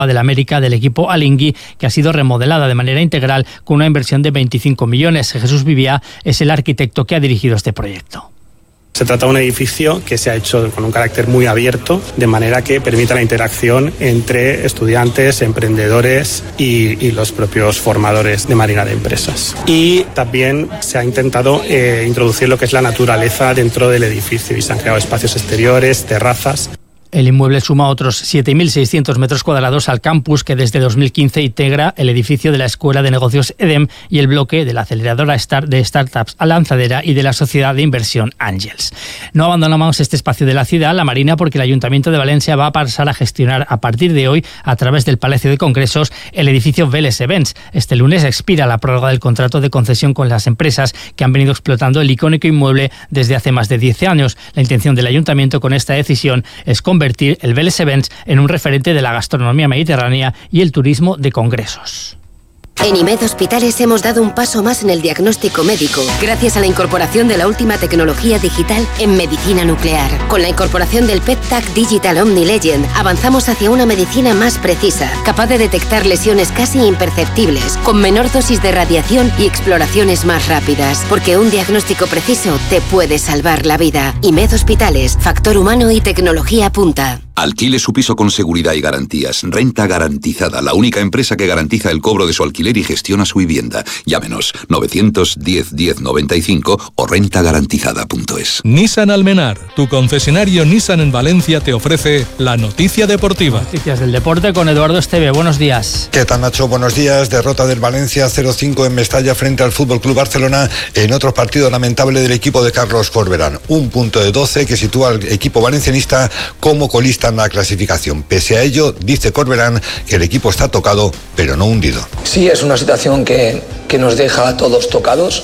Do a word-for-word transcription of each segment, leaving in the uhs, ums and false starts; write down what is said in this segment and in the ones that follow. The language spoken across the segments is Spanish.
del América del equipo Alingui, que ha sido remodelada de manera integral con una inversión de veinticinco millones. Jesús Viviá es el arquitecto que ha dirigido este proyecto. Se trata de un edificio que se ha hecho con un carácter muy abierto, de manera que permita la interacción entre estudiantes, emprendedores y, y los propios formadores de Marina de Empresas. Y también se ha intentado eh, introducir lo que es la naturaleza dentro del edificio y se han creado espacios exteriores, terrazas. El inmueble suma otros siete mil seiscientos metros cuadrados al campus que desde dos mil quince integra el edificio de la Escuela de Negocios EDEM y el bloque de la aceleradora de startups A Lanzadera y de la sociedad de inversión Ángels. No abandonamos este espacio de la ciudad, la Marina, porque el Ayuntamiento de Valencia va a pasar a gestionar a partir de hoy, a través del Palacio de Congresos, el edificio Vélez Events. Este lunes expira la prórroga del contrato de concesión con las empresas que han venido explotando el icónico inmueble desde hace más de diez años. La intención del Ayuntamiento con esta decisión es convertir convertir el Vélez Events en un referente de la gastronomía mediterránea y el turismo de congresos. En IMED Hospitales hemos dado un paso más en el diagnóstico médico, gracias a la incorporación de la última tecnología digital en medicina nuclear. Con la incorporación del P E T T A C Digital Omni Legend, avanzamos hacia una medicina más precisa, capaz de detectar lesiones casi imperceptibles, con menor dosis de radiación y exploraciones más rápidas, porque un diagnóstico preciso te puede salvar la vida. IMED Hospitales, factor humano y tecnología punta. Alquile su piso con seguridad y garantías. Renta Garantizada, la única empresa que garantiza el cobro de su alquiler y gestiona su vivienda. Llámenos novecientos diez diez noventa y cinco o renta garantizada punto es. Nissan Almenar, tu concesionario Nissan en Valencia, te ofrece la noticia deportiva. Noticias del deporte con Eduardo Esteve. Buenos días. ¿Qué tal, Nacho? Buenos días. Derrota del Valencia cero cinco en Mestalla frente al F C Barcelona en otro partido lamentable del equipo de Carlos Corberán. Un punto de doce que sitúa al equipo valencianista como colista en la clasificación. Pese a ello, dice Corberán que el equipo está tocado, pero no hundido. Sí, es una situación que, que nos deja a todos tocados,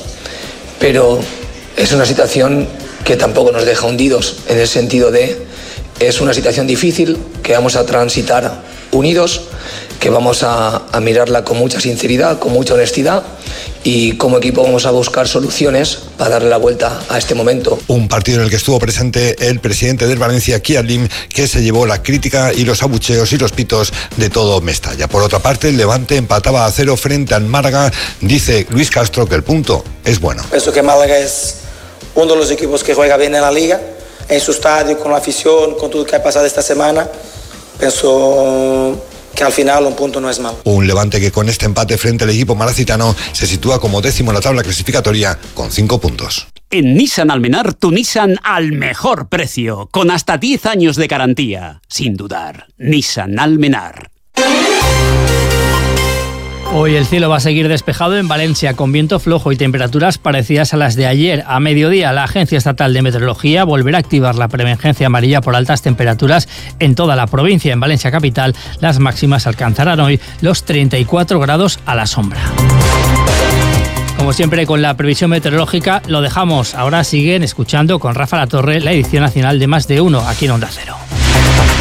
pero es una situación que tampoco nos deja hundidos, en el sentido de es una situación difícil que vamos a transitar unidos, que vamos a, a mirarla con mucha sinceridad, con mucha honestidad, y como equipo vamos a buscar soluciones para darle la vuelta a este momento. Un partido en el que estuvo presente el presidente del Valencia, Kiar Lim, que se llevó la crítica y los abucheos y los pitos de todo Mestalla. Por otra parte, el Levante empataba a cero frente al Málaga. Dice Luis Castro que el punto es bueno. Pienso que Málaga es uno de los equipos que juega bien en la liga, en su estadio, con la afición, con todo lo que ha pasado esta semana. Pienso que al final un punto no es malo. Un Levante que con este empate frente al equipo malacitano se sitúa como décimo en la tabla clasificatoria con cinco puntos. En Nissan Almenar, tu Nissan al mejor precio, con hasta diez años de garantía. Sin dudar, Nissan Almenar. Hoy el cielo va a seguir despejado en Valencia con viento flojo y temperaturas parecidas a las de ayer. A mediodía, la Agencia Estatal de Meteorología volverá a activar la preemergencia amarilla por altas temperaturas en toda la provincia. En Valencia capital, las máximas alcanzarán hoy los treinta y cuatro grados a la sombra. Como siempre, con la previsión meteorológica lo dejamos. Ahora siguen escuchando con Rafa Latorre la edición nacional de Más de Uno aquí en Onda Cero.